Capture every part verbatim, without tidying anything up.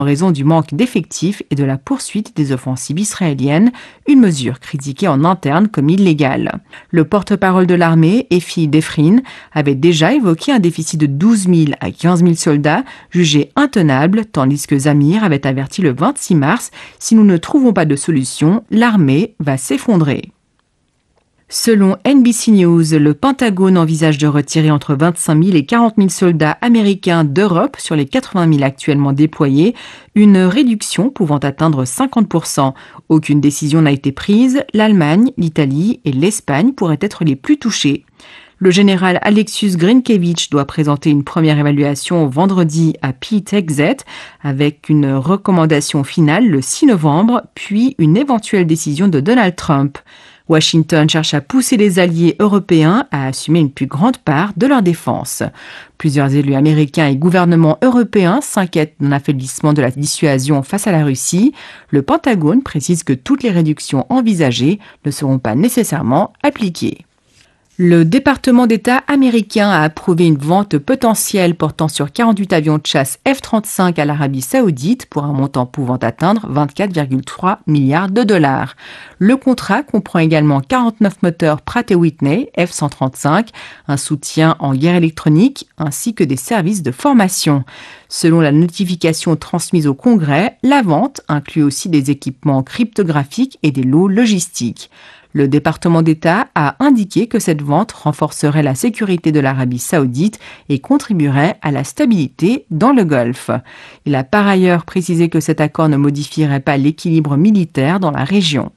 en raison du manque d'effectifs et de la poursuite des offensives israéliennes, une mesure critiquée en interne comme illégale. Le porte-parole de l'armée, Efi Defrin, avait déjà évoqué un déficit de douze mille à quinze mille soldats, jugé intenable, tandis que Zamir avait averti le vingt-six mars « Si nous ne trouvons pas de solution, l'armée va s'effondrer ». Selon N B C News, le Pentagone envisage de retirer entre vingt-cinq mille et quarante mille soldats américains d'Europe sur les quatre-vingt mille actuellement déployés, une réduction pouvant atteindre cinquante pour cent. Aucune décision n'a été prise, l'Allemagne, l'Italie et l'Espagne pourraient être les plus touchés. Le général Alexius Grynkewicz doit présenter une première évaluation vendredi à P T X Z avec une recommandation finale le six novembre, puis une éventuelle décision de Donald Trump. Washington cherche à pousser les alliés européens à assumer une plus grande part de leur défense. Plusieurs élus américains et gouvernements européens s'inquiètent d'un affaiblissement de la dissuasion face à la Russie. Le Pentagone précise que toutes les réductions envisagées ne seront pas nécessairement appliquées. Le département d'État américain a approuvé une vente potentielle portant sur quarante-huit avions de chasse F trente-cinq à l'Arabie saoudite pour un montant pouvant atteindre vingt-quatre virgule trois milliards de dollars. Le contrat comprend également quarante-neuf moteurs Pratt et Whitney F cent trente-cinq, un soutien en guerre électronique ainsi que des services de formation. Selon la notification transmise au Congrès, la vente inclut aussi des équipements cryptographiques et des lots logistiques. Le département d'État a indiqué que cette vente renforcerait la sécurité de l'Arabie saoudite et contribuerait à la stabilité dans le Golfe. Il a par ailleurs précisé que cet accord ne modifierait pas l'équilibre militaire dans la région.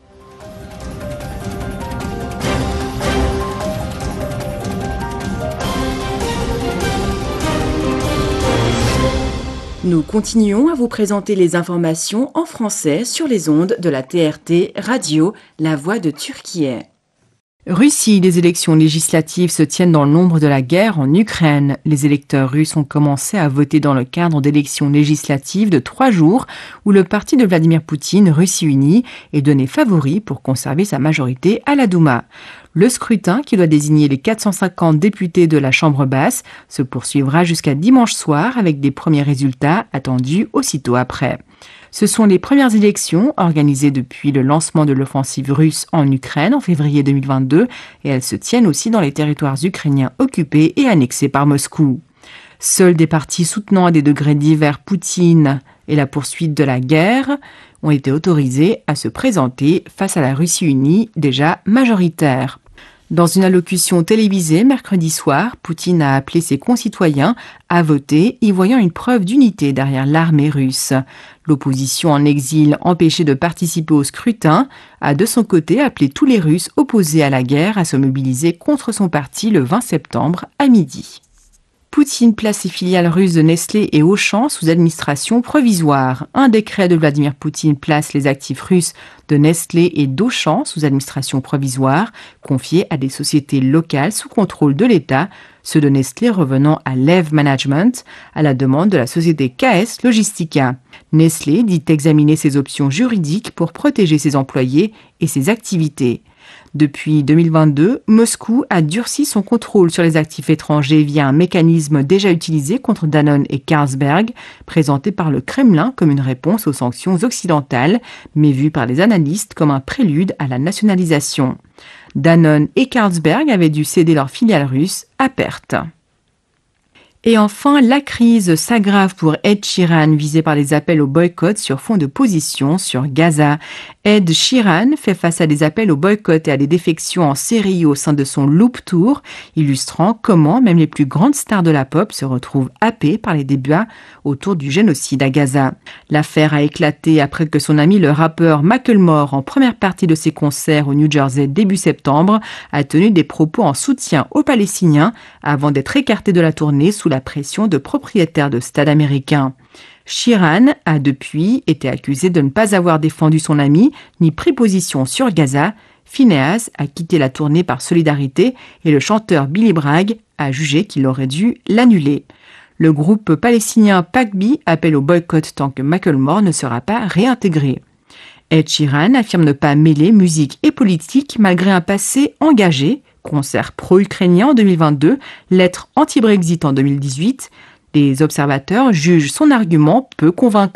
Nous continuons à vous présenter les informations en français sur les ondes de la T R T Radio, la voix de Turquie. Russie, les élections législatives se tiennent dans l'ombre de la guerre en Ukraine. Les électeurs russes ont commencé à voter dans le cadre d'élections législatives de trois jours où le parti de Vladimir Poutine, Russie Unie, est donné favori pour conserver sa majorité à la Douma. Le scrutin, qui doit désigner les quatre cent cinquante députés de la Chambre basse, se poursuivra jusqu'à dimanche soir avec des premiers résultats attendus aussitôt après. Ce sont les premières élections organisées depuis le lancement de l'offensive russe en Ukraine en février deux mille vingt-deux et elles se tiennent aussi dans les territoires ukrainiens occupés et annexés par Moscou. Seuls des partis soutenant à des degrés divers Poutine et la poursuite de la guerre ont été autorisés à se présenter face à la Russie unie déjà majoritaire. Dans une allocution télévisée mercredi soir, Poutine a appelé ses concitoyens à voter, y voyant une preuve d'unité derrière l'armée russe. L'opposition en exil, empêchée de participer au scrutin, a de son côté appelé tous les Russes opposés à la guerre à se mobiliser contre son parti le vingt septembre à midi. Poutine place ses filiales russes de Nestlé et Auchan sous administration provisoire. Un décret de Vladimir Poutine place les actifs russes de Nestlé et d'Auchan sous administration provisoire, confiés à des sociétés locales sous contrôle de l'État, ceux de Nestlé revenant à Lev Management, à la demande de la société K S Logistica. Nestlé dit examiner ses options juridiques pour protéger ses employés et ses activités. Depuis deux mille vingt-deux, Moscou a durci son contrôle sur les actifs étrangers via un mécanisme déjà utilisé contre Danone et Carlsberg, présenté par le Kremlin comme une réponse aux sanctions occidentales, mais vu par les analystes comme un prélude à la nationalisation. Danone et Carlsberg avaient dû céder leurs filiales russes à perte. Et enfin, la crise s'aggrave pour Ed Sheeran, visé par les appels au boycott sur fond de position sur Gaza. Ed Sheeran fait face à des appels au boycott et à des défections en série au sein de son Loop Tour, illustrant comment même les plus grandes stars de la pop se retrouvent happées par les débats autour du génocide à Gaza. L'affaire a éclaté après que son ami le rappeur Macklemore, en première partie de ses concerts au New Jersey début septembre, a tenu des propos en soutien aux Palestiniens avant d'être écarté de la tournée sous la pression de propriétaires de stades américains. Sheeran a depuis été accusé de ne pas avoir défendu son ami ni pris position sur Gaza. Phineas a quitté la tournée par solidarité et le chanteur Billy Bragg a jugé qu'il aurait dû l'annuler. Le groupe palestinien P A C B appelle au boycott tant que Macklemore ne sera pas réintégré. Ed Sheeran affirme ne pas mêler musique et politique malgré un passé engagé, concert pro-ukrainien en deux mille vingt-deux, lettre anti-Brexit en deux mille dix-huit. Les observateurs jugent son argument peu convaincant.